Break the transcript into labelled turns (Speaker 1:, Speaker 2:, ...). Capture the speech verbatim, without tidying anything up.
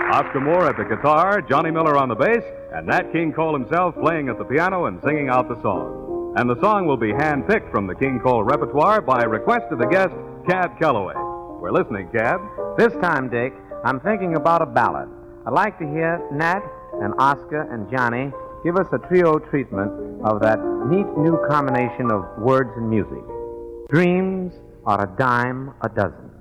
Speaker 1: Oscar Moore at the guitar, Johnny Miller on the bass, and Nat King Cole himself playing at the piano and singing out the song. And the song will be hand-picked from the King Cole repertoire by request of the guest, Cab Calloway. We're listening, Cab.
Speaker 2: This time, Dick, I'm thinking about a ballad. I'd like to hear Nat and Oscar and Johnny give us a trio treatment of that neat new combination of words and music. Dreams are a dime a dozen.